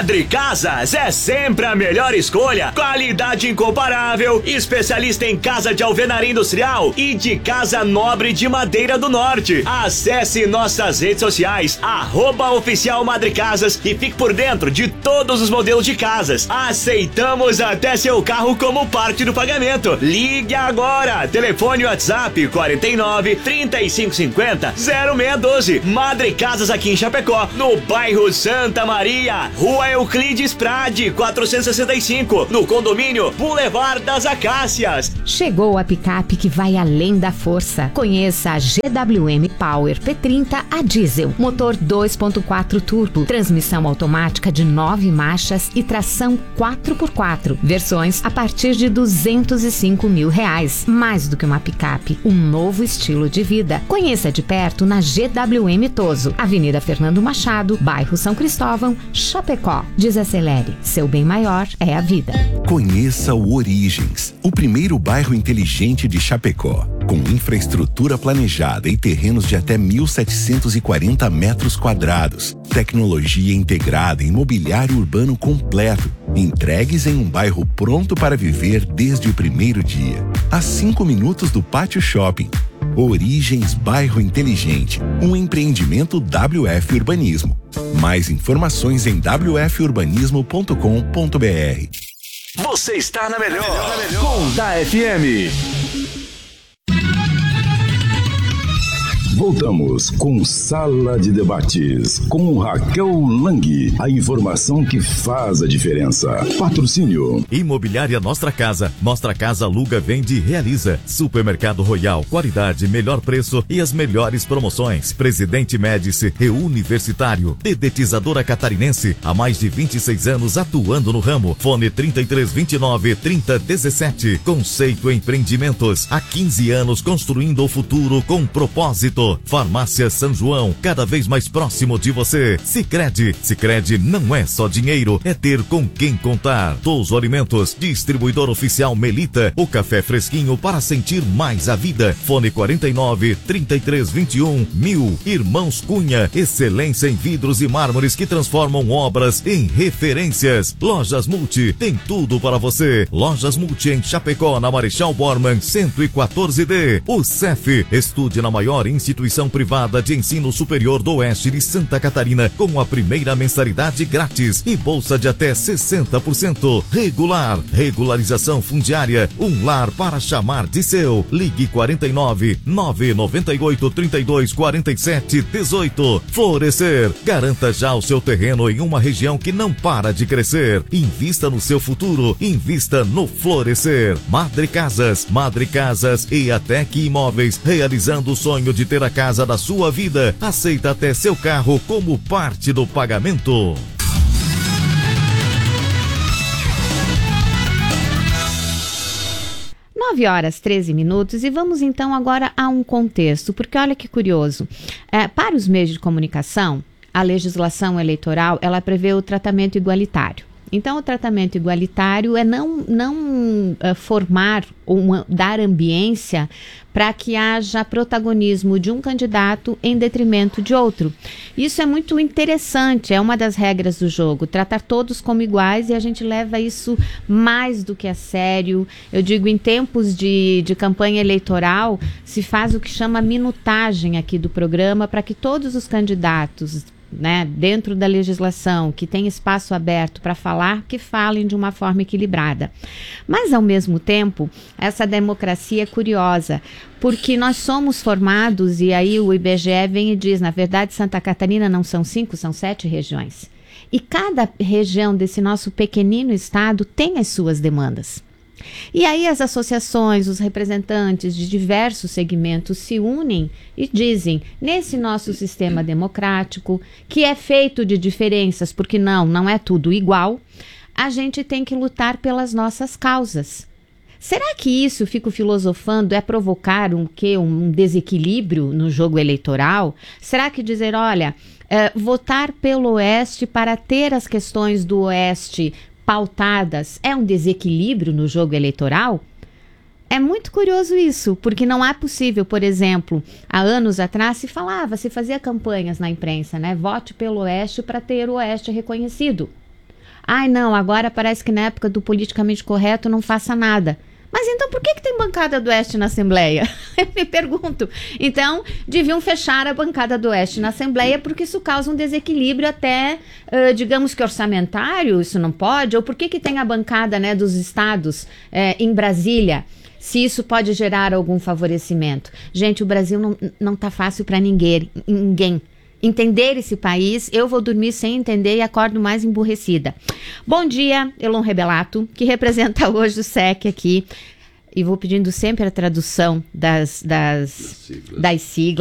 Madre Casas é sempre a melhor escolha. Qualidade incomparável, especialista em casa de alvenaria industrial e de casa nobre de madeira do norte. Acesse nossas redes sociais, @oficial Madre Casas, e fique por dentro de todos os modelos de casas. Aceitamos até seu carro como parte do pagamento. Ligue agora. Telefone WhatsApp 49 3550 0612. Madre Casas aqui em Chapecó, no bairro Santa Maria, Rua Euclides Prade 465, no condomínio Boulevard das Acácias. Chegou a picape que vai além da força. Conheça a GWM Power P30 a diesel, motor 2.4 turbo, transmissão automática de 9 marchas e tração 4x4. Versões a partir de R$205 mil. Mais do que uma picape, um novo estilo de vida. Conheça de perto na GWM Toso, Avenida Fernando Machado, bairro São Cristóvão, Chapecó. Desacelere, seu bem maior é a vida. Conheça o Origens, o primeiro bairro inteligente de Chapecó, com infraestrutura planejada e terrenos de até 1.740 metros quadrados, tecnologia integrada e mobiliário urbano completo, entregues em um bairro pronto para viver desde o primeiro dia, a 5 minutos do Pátio Shopping. Origens Bairro Inteligente, um empreendimento WF Urbanismo. Mais informações em wfurbanismo.com.br. Você está na melhor. Com da FM. Voltamos com Sala de Debates, com Raquel Lang. A informação que faz a diferença. Patrocínio. Imobiliária Nostra Casa. Nostra Casa aluga, vende e realiza. Supermercado Royal. Qualidade, melhor preço e as melhores promoções. Presidente Médici e Universitário. Dedetizadora Catarinense. Há mais de 26 anos atuando no ramo. Fone 3329-3017. Conceito Empreendimentos. Há 15 anos construindo o futuro com propósito. Farmácia São João, cada vez mais próximo de você. Sicredi. Sicredi não é só dinheiro, é ter com quem contar. Touso Alimentos, distribuidor oficial Melita, o café fresquinho para sentir mais a vida. Fone 49-3321-1000. Irmãos Cunha, excelência em vidros e mármores que transformam obras em referências. Lojas Multi, tem tudo para você. Lojas Multi em Chapecó, na Marechal Bormann 114D. O CEF, estude na maior instituição privada de ensino superior do Oeste de Santa Catarina, com a primeira mensalidade grátis e bolsa de até 60%. Regular, regularização fundiária, um lar para chamar de seu. Ligue 49-998-32-47-18. Florescer, garanta já o seu terreno em uma região que não para de crescer. Invista no seu futuro, invista no Florescer. Madre Casas e Atec Imóveis, realizando o sonho de ter a casa da sua vida. Aceita até seu carro como parte do pagamento. 9h13 e vamos então agora a um contexto, porque olha que curioso, para os meios de comunicação, a legislação eleitoral, ela prevê o tratamento igualitário. Então, o tratamento igualitário é não formar ou dar ambiência para que haja protagonismo de um candidato em detrimento de outro. Isso é muito interessante, é uma das regras do jogo, tratar todos como iguais, e a gente leva isso mais do que a sério. Eu digo, em tempos de campanha eleitoral, se faz o que chama minutagem aqui do programa para que todos os candidatos, né, dentro da legislação, que tem espaço aberto para falar, que falem de uma forma equilibrada. Mas, ao mesmo tempo, essa democracia é curiosa, porque nós somos formados, e aí o IBGE vem e diz, na verdade, Santa Catarina não são 5, são 7 regiões. E cada região desse nosso pequenino estado tem as suas demandas. E aí as associações, os representantes de diversos segmentos se unem e dizem, nesse nosso sistema democrático, que é feito de diferenças, porque não é tudo igual, a gente tem que lutar pelas nossas causas. Será que isso, fico filosofando, é provocar um desequilíbrio no jogo eleitoral? Será que dizer, olha, votar pelo Oeste para ter as questões do Oeste pautadas é um desequilíbrio no jogo eleitoral? É muito curioso isso, porque não é possível, por exemplo, há anos atrás se fazia campanhas na imprensa, né? Vote pelo Oeste para ter o Oeste reconhecido. Ai, não, agora parece que na época do politicamente correto não faça nada. Mas então por que tem bancada do Oeste na Assembleia? Eu me pergunto. Então, deviam fechar a bancada do Oeste na Assembleia, porque isso causa um desequilíbrio até, digamos que orçamentário, isso não pode? Ou por que tem a bancada, né, dos estados em Brasília, se isso pode gerar algum favorecimento? Gente, o Brasil não tá fácil para ninguém. Entender esse país, eu vou dormir sem entender e acordo mais emburrecida. Bom dia, Elon Rebelato, que representa hoje o SEC aqui. E vou pedindo sempre a tradução das siglas.